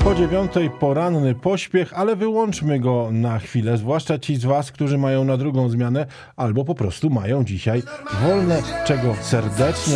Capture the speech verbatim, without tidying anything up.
Po dziewiątej poranny pośpiech, ale wyłączmy go na chwilę, zwłaszcza ci z was, którzy mają na drugą zmianę albo po prostu mają dzisiaj wolne, czego serdecznie